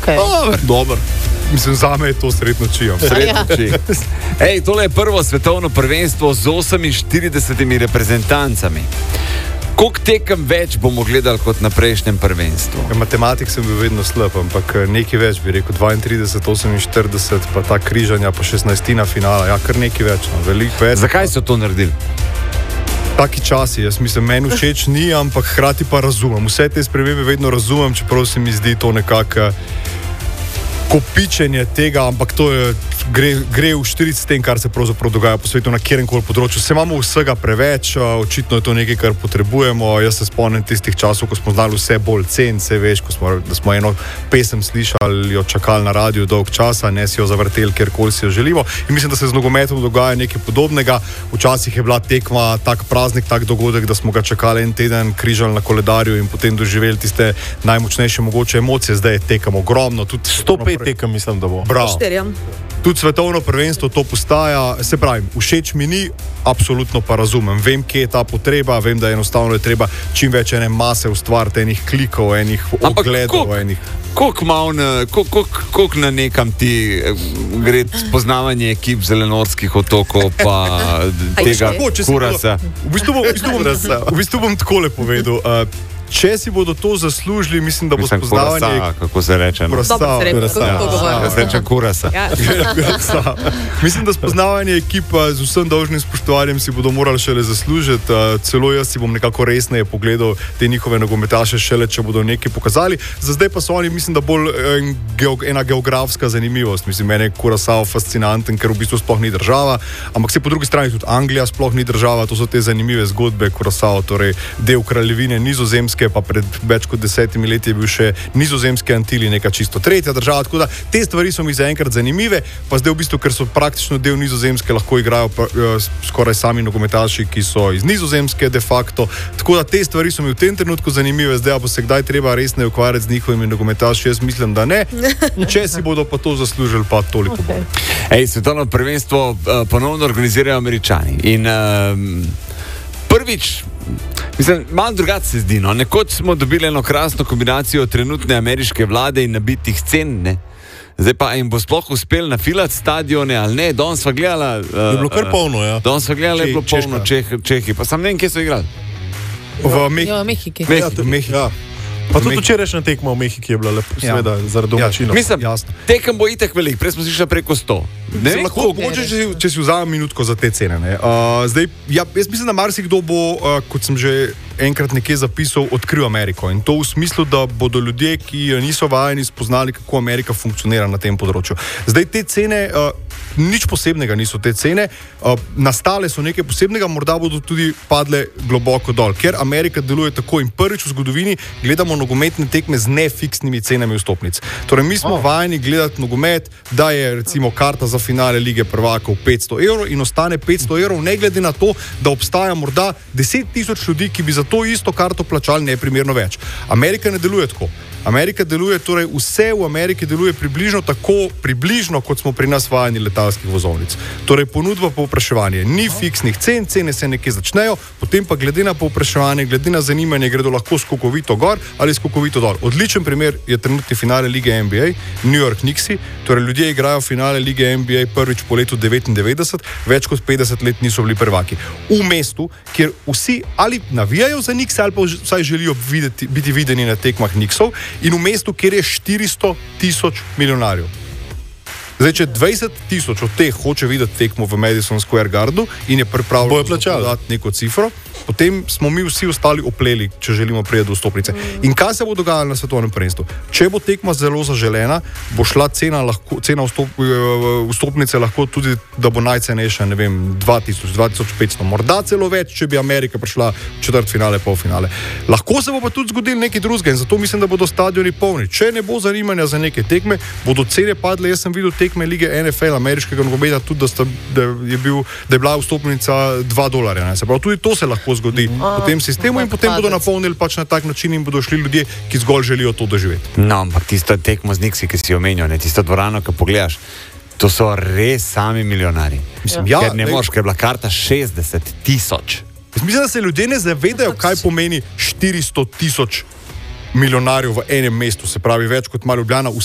Okay. Dobar. Mislim, zame je to srednjo čijo. Ej, tole je prvo svetovno prvenstvo z 48 reprezentancami. Koliko tekem več bomo gledali kot na prejšnjem prvenstvu? Matematik sem bil vedno slab, ampak nekaj več bi rekel, 32, 48, pa ta križanja, pa 16 finala, ja, kar nekaj več, no, veliko več. Zakaj so to naredili? Taki časi, jaz mislim, meni všeč ni, ampak hkrati pa razumem. Vse te spremembe vedno razumem, čeprav se mi zdi to nekako kopičenje tega, ampak to je, gre v štiric s tem, kar se pravzaprav dogaja po svetu na kjerkoli področju. Se imamo vsega preveč, očitno je to nekaj, kar potrebujemo. Jaz se spomnim tistih časov, ko smo znali vse bolj cen, se veš, da smo eno pesem slišali, jo čakali na radiju dolg časa, ne si jo zavrteli, kjerkoli si jo želimo. In mislim, da se z nogometom dogaja nekaj podobnega. Včasih je bila tekma tak praznik, tak dogodek, da smo ga čakali en teden, križali na koledarju in potem doživeli tiste najmočnejše mogoče emocije. Zdaj je tekem ogromno, tudi 105 tekem mislim, da bo. Bravo. Tudi svetovno prvenstvo to postaja, se pravi, všeč mi ni, absolutno pa razumem. Vem, kje je ta potreba, vem, da enostavno je treba čim več ene mase ustvariti, enih klikov, enih ogledov, enih. Koliko na nekam ti gre spoznavanje ekip zelenorskih otokov pa tega kurasa? V bistvu bom takole povedal. Če si bodo to zaslužili, mislim, da bo spoznavanje... Kurasa, kako se reče? Kurasa. Mislim, da spoznavanje ekipa z vsem dolžnim spoštovanjem si bodo morali šele zaslužiti. Celo jaz si bom nekako resneje pogledal te njihove nogometaše šele, če bodo nekaj pokazali. Za zdaj pa so oni, mislim, da bolj ena geografska zanimivost. Mislim, mene je Kurasao fascinanten, ker v bistvu sploh ni država, ampak se po drugi strani tudi Anglija sploh ni država. To so te zanimive zgodbe. Kurasao, torej del kraljevine Nizozemske, pa pred več kot 10 leti je bil še Nizozemske Antili, neka čisto tretja država, tako da te stvari so mi zaenkrat zanimive, pa zdaj v bistvu, ker so praktično del Nizozemske, lahko igrajo skoraj sami nogometaši, ki so iz Nizozemske de facto, tako da te stvari so mi v tem trenutku zanimive, zdaj pa se kdaj treba resneje ukvarjati z njihovimi nogometaši, jaz mislim, da ne, če si bodo pa to zaslužili, pa toliko bolj. Ej, svetovno prvenstvo ponovno organizirajo Američani in prvič, mislim, malo drugače se zdi, no. Nekoč smo dobili eno krasno kombinacijo trenutne ameriške vlade in nabitih cen, ne. Zdaj pa jim bo sploh uspel nafilati stadione ali ne, danes sva gledala... Je bilo kar polno, ja. Danes sva gledala, je bilo polno Čehi, pa sam ne vem, kje so igrali. V Mehiki. Ja. Pa tudi včerajšnja tekma v Mehiki je bila lepo, seveda, zaradi domačinov. Mislim, tekem bo itak velik, prej smo slišali preko 100. Ne, lahko, če si vzamem minutko za te cene. Ne. Zdaj, jaz mislim, da marsikdo bo, kot sem že enkrat nekje zapisal, odkril Ameriko. In to v smislu, da bodo ljudje, ki niso vajeni, spoznali, kako Amerika funkcionira na tem področju. Zdaj, te cene, nič posebnega niso te cene, nastale so nekaj posebnega, morda bodo tudi padle globoko dol, ker Amerika deluje tako in prvič v zgodovini gledamo nogometne tekme z nefiksnimi cenami vstopnic. Torej, mi smo vajeni gledati nogomet, da je recimo karta za finale Lige prvakov 500 evrov in ostane 500 evrov, ne glede na to, da obstaja morda 10 000 ljudi, ki bi za to isto karto plačali neprimerno več. Amerika ne deluje tako. Amerika deluje, torej vse v Ameriki deluje približno, kot smo pri nas vajeni letalskih vozovnic. Torej ponudba, povpraševanje. Ni fiksnih cen, cene se nekje začnejo, potem pa glede na povpraševanje, glede na zanimanje, gredo lahko skokovito gor ali skokovito dol. Odličen primer je trenutni finale Lige NBA, New York Knicksi, torej ljudje igrajo finale Lige NBA prvič po letu 99, več kot 50 let niso bili prvaki. V mestu, kjer vsi ali navijajo za Knicks ali pa vsaj želijo biti videni na tekmah Knicksov, in v mestu, kjer je 400 000 milijonarjev. Zdaj, če 20 000 od teh hoče videti tekmo v Madison Square Gardu in je pripravljeno dati neko cifro, potem smo mi vsi ostali opleli, če želimo priti do vstopnice. In kaj se bo dogajalo na svetovnem prvenstvu? Če bo tekma zelo zaželena, bo šla cena vstopnice lahko tudi, da bo najcenejša, ne vem, 2000, 2500, morda celo več, če bi Amerika prišla v četrtfinale, polfinale. Lahko se bo pa tudi zgodilo nekaj drugega in zato mislim, da bodo stadioni polni. Če ne bo zanimanja za neke tekme, bodo cene padle. Jaz sem videl tekme lige NFL, ameriškega nogometa, tudi da je bila vstopnica $2. Se pravi, tudi to se lahko zgodi v tem sistemu in potem bodo napolnili pač na tak način in bodo šli ljudje, ki zgolj želijo to doživeti. No, ampak tisto tekmo z Knicksi, ki si omenil, tisto dvorano, ki pogledaš, to so res sami milijonari. Ker ne moreš, ker je bila karta 60 000. Mislim, da se ljudje ne zavedajo, kaj pomeni 400 000 milijonarjev v enem mestu, se pravi več kot malo Ljubljana.